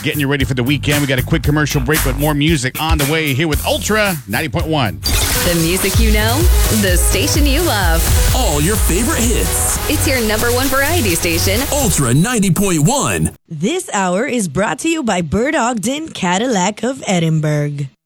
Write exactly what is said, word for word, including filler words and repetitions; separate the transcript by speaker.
Speaker 1: Getting you ready for the weekend. We got a quick commercial break with more music on the way here with Ultra ninety point one.
Speaker 2: The music you know, the station you love.
Speaker 3: All your favorite hits.
Speaker 2: It's your number one variety station.
Speaker 3: Ultra ninety point one.
Speaker 4: This hour is brought to you by Bird Ogden Cadillac of Edinburgh.